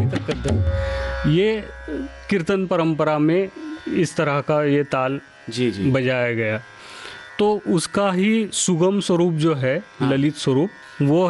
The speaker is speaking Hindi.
ये कीर्तन परंपरा में इस तरह का ये ताल जी जी बजाया गया। तो उसका ही सुगम स्वरूप जो है, ललित स्वरूप, वो